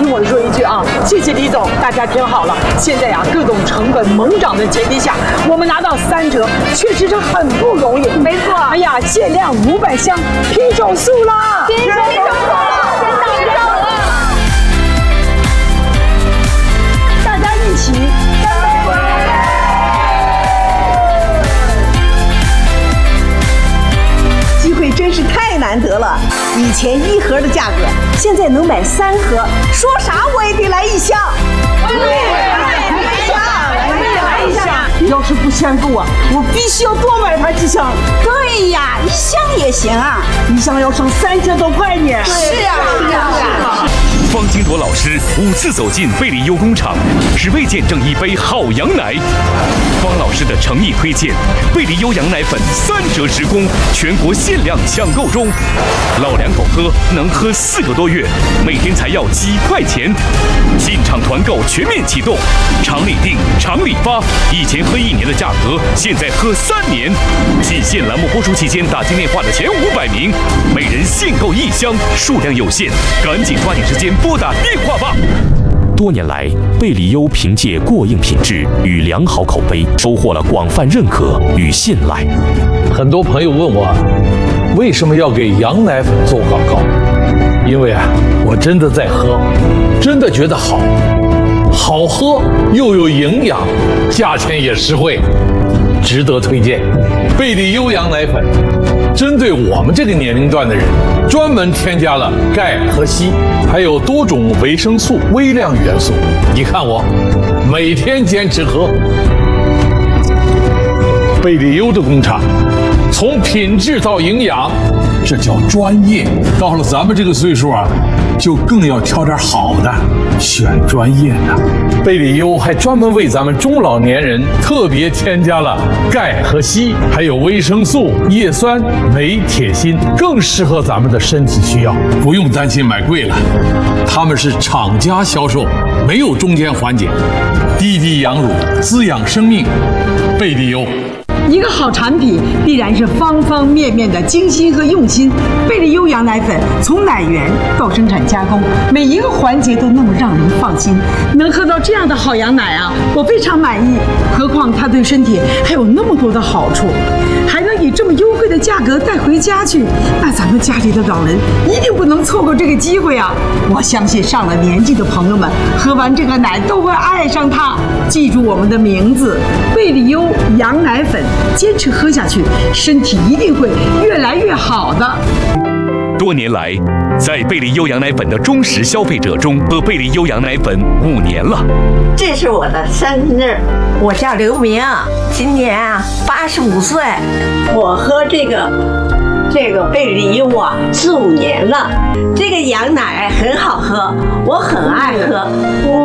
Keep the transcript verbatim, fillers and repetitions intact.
听我说一句啊，谢谢李总，大家听好了，现在呀、啊、各种成本猛涨的前提下，我们拿到三折，确实是很不容易。 没错， 哎呀，限量五百箱，拼手速啦！ 拼手速了，真到手了！ 大家一起干杯！ 机会真是太难得了，以前一盒的价格，现在能买三盒，说啥我也得来一箱。 对，来一箱，我也来一箱。 要是不嫌够啊，我必须要多买它几箱。 对呀，一箱也行啊， 一箱要省三千多块呢。 是啊，是啊，是啊。 方金铎老师五次走进贝利优工厂，只为见证一杯好羊奶。方老师的诚意推荐，贝利优羊奶粉三折直供，全国限量抢购中。老两口喝能喝四个多月，每天才要几块钱。进场团购全面启动，厂里订，厂里发。以前喝一年的价格，现在喝三年。仅限栏目播出期间打进电话的前五百名，每人限购一箱，数量有限，赶紧抓紧时间拨打电话吧。多年来，贝利优凭借过硬品质与良好口碑，收获了广泛认可与信赖。 很多朋友问我，为什么要给羊奶粉做广告？因为啊，我真的在喝，真的觉得好，好喝又有营养，价钱也实惠，值得推荐。贝利优羊奶粉针对我们这个年龄段的人，专门添加了钙和硒，还有多种维生素、微量元素。你看我，每天坚持喝。贝利优的工厂，从品质到营养，这叫专业。到了咱们这个岁数啊，就更要挑点好的，选专业的。贝利优还专门为咱们中老年人特别添加了钙和硒，还有维生素、叶酸、镁、铁、锌，更适合咱们的身体需要。不用担心买贵了，他们是厂家销售，没有中间环节，滴滴羊乳，滋养生命。贝利优。 一个好产品必然是方方面面的精心和用心。贝利优羊奶粉从奶源到生产加工，每一个环节都那么让人放心。能喝到这样的好羊奶啊，我非常满意。何况它对身体还有那么多的好处，还能以这么优惠的价格带回家去，那咱们家里的老人一定不能错过这个机会啊！我相信上了年纪的朋友们喝完这个奶都会爱上它。记住我们的名字，贝利优羊奶粉。坚持喝下去，身体一定会越来越好的。 多年来，在贝利优羊奶粉的忠实消费者中，喝贝利优羊奶粉五年了。 这是我的生日，我叫刘明，今年啊八十五岁。我喝这个这个贝利优啊四五年了，这个羊奶很好喝，我很爱喝。